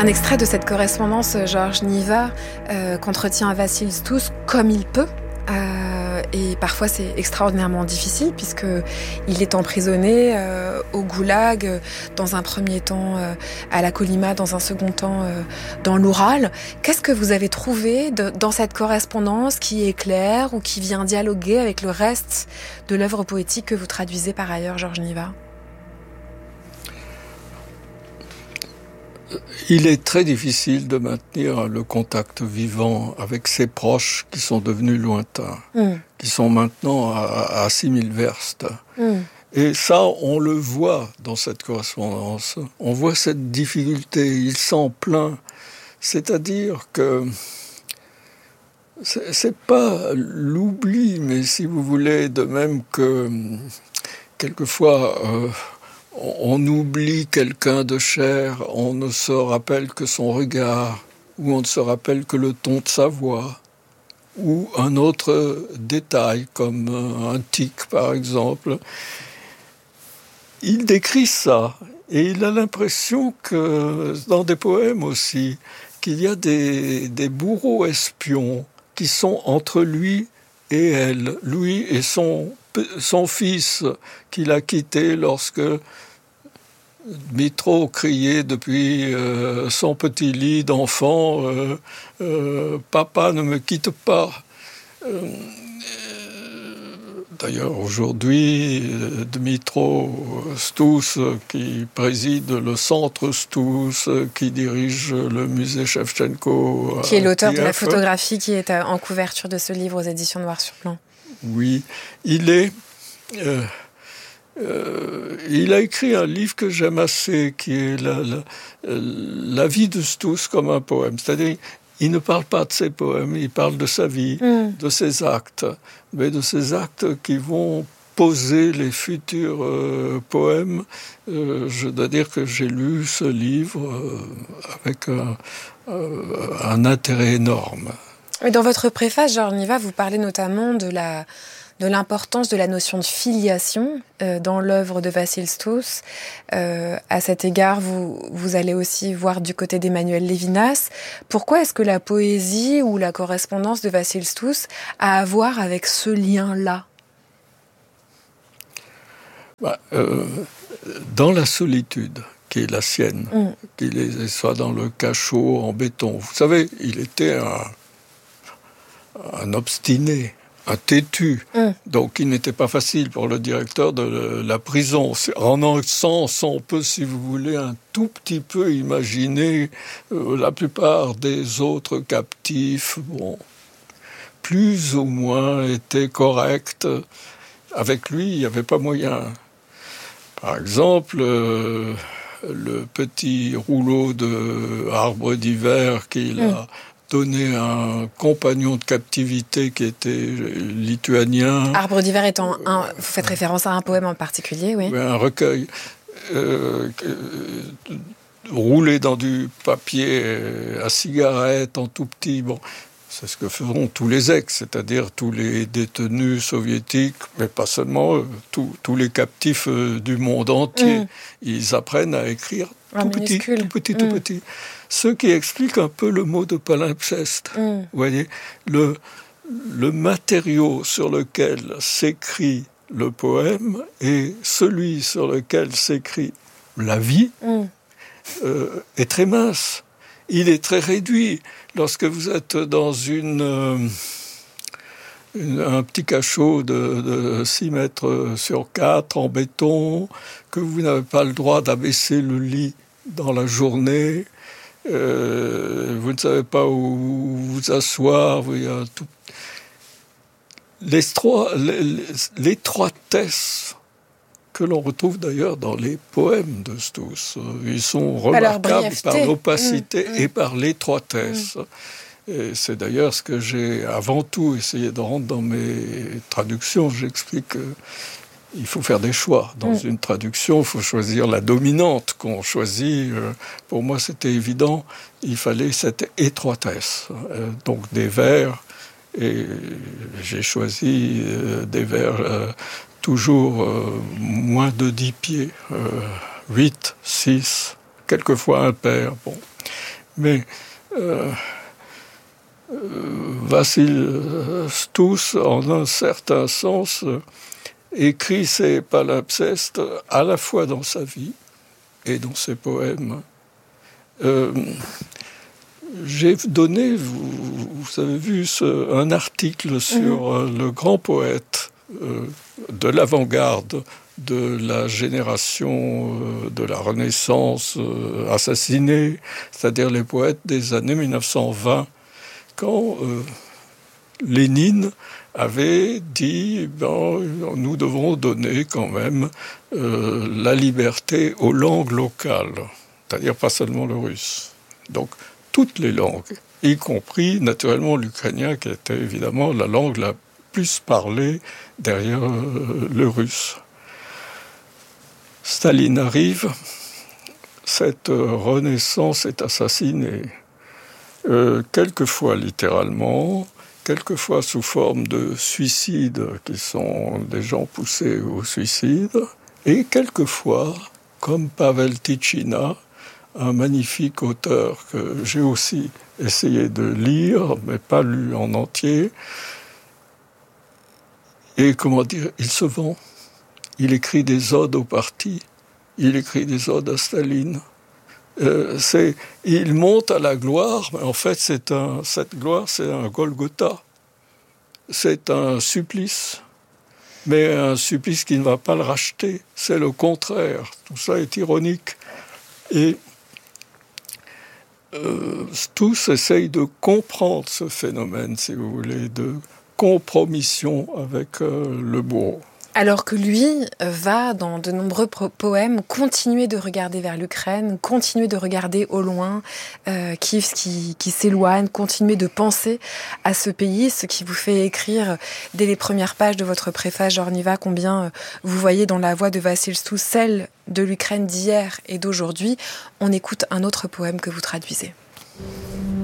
Un extrait de cette correspondance, Georges Niva qu'entretient Vassil Stouss comme il peut. Et parfois c'est extraordinairement difficile puisqu'il est emprisonné au goulag, dans un premier temps à la Kolyma, dans un second temps dans l'Oural. Qu'est-ce que vous avez trouvé dans cette correspondance qui éclaire ou qui vient dialoguer avec le reste de l'œuvre poétique que vous traduisez par ailleurs, Georges Niva ? Il est très difficile de maintenir le contact vivant avec ses proches qui sont devenus lointains, qui sont maintenant à 6000 verstes. Et ça, on le voit dans cette correspondance. On voit cette difficulté, il s'en plaint. C'est-à-dire que c'est pas l'oubli, mais si vous voulez, de même que quelquefois on oublie quelqu'un de cher, on ne se rappelle que son regard, ou on ne se rappelle que le ton de sa voix, ou un autre détail, comme un tic par exemple. Il décrit ça, et il a l'impression que, dans des poèmes aussi, qu'il y a des bourreaux espions qui sont entre lui et elle, lui et son fils qu'il a quitté lorsque Dmitro criait depuis son petit lit d'enfant « Papa, ne me quitte pas ». D'ailleurs, aujourd'hui, Dmitro Stouss, qui préside le centre Stouss, qui dirige le musée Chevchenko... Qui est l'auteur de la photographie qui est en couverture de ce livre aux éditions Noir sur Blanc. Oui, il a écrit un livre que j'aime assez, qui est la vie de Stouss comme un poème. C'est-à-dire, il ne parle pas de ses poèmes, il parle de sa vie, de ses actes, mais de ces actes qui vont poser les futurs poèmes. Je dois dire que j'ai lu ce livre avec un intérêt énorme. Et dans votre préface, Georges Niva, vous parlez notamment de l'importance de la notion de filiation dans l'œuvre de Vassil Stouss. À cet égard, vous allez aussi voir du côté d'Emmanuel Levinas. Pourquoi est-ce que la poésie ou la correspondance de Vassil Stouss a à voir avec ce lien-là ? Dans la solitude qui est la sienne, qu'il soit dans le cachot en béton. Vous savez, il était un obstiné, un têtu. Donc il n'était pas facile pour le directeur de la prison. En un sens, on peut, si vous voulez, un tout petit peu imaginer la plupart des autres captifs, plus ou moins étaient corrects. Avec lui, il n'y avait pas moyen. Par exemple, le petit rouleau de Arbre d'hiver qu'il a donné à un compagnon de captivité qui était lituanien. Arbre d'hiver étant vous faites référence à un poème en particulier, oui. Un recueil roulé dans du papier à cigarette en tout petit. C'est ce que feront tous les c'est-à-dire tous les détenus soviétiques, mais pas seulement eux, tous les captifs du monde entier. Ils apprennent à écrire tout petit. Ce qui explique un peu le mot de palimpseste. Vous voyez, le matériau sur lequel s'écrit le poème et celui sur lequel s'écrit la vie est très mince. Il est très réduit. Lorsque vous êtes dans un petit cachot de 6 mètres sur 4 en béton, que vous n'avez pas le droit d'abaisser le lit dans la journée, vous ne savez pas où vous asseoir, il y a tout. L'étroitesse que l'on retrouve d'ailleurs dans les poèmes de Stouss. Ils sont remarquables par l'opacité et par l'étroitesse. Et c'est d'ailleurs ce que j'ai avant tout essayé de rendre dans mes traductions. J'explique qu'il faut faire des choix. Dans une traduction, il faut choisir la dominante qu'on choisit. Pour moi, c'était évident. Il fallait cette étroitesse. Donc des vers, et j'ai choisi des vers toujours moins de 10 pieds, 8, 6, quelquefois impair. Mais Vassil Stous, en un certain sens, écrit ses palimpsestes à la fois dans sa vie et dans ses poèmes. J'ai donné, vous avez vu, un article sur le grand poète de l'avant-garde de la génération de la Renaissance assassinée, c'est-à-dire les poètes des années 1920, quand Lénine avait dit nous devons donner quand même la liberté aux langues locales, c'est-à-dire pas seulement le russe. Donc toutes les langues, y compris naturellement l'ukrainien qui était évidemment la langue la plus parlée derrière le russe. Staline arrive, cette renaissance est assassinée, quelquefois littéralement, quelquefois sous forme de suicides qui sont des gens poussés au suicide, et quelquefois, comme Pavel Tychyna, un magnifique auteur que j'ai aussi essayé de lire, mais pas lu en entier, et il se vend. Il écrit des odes au parti, il écrit des odes à Staline. Il monte à la gloire, mais en fait cette gloire c'est un Golgotha, c'est un supplice, mais un supplice qui ne va pas le racheter, c'est le contraire, tout ça est ironique. Et tous essayent de comprendre ce phénomène, si vous voulez, de compromission avec le bourreau. Alors que lui va, dans de nombreux poèmes, continuer de regarder vers l'Ukraine, continuer de regarder au loin Kiev qui s'éloigne, continuer de penser à ce pays, ce qui vous fait écrire dès les premières pages de votre préface, Jorniva, combien vous voyez dans la voix de Vassil Stous celle de l'Ukraine d'hier et d'aujourd'hui. On écoute un autre poème que vous traduisez.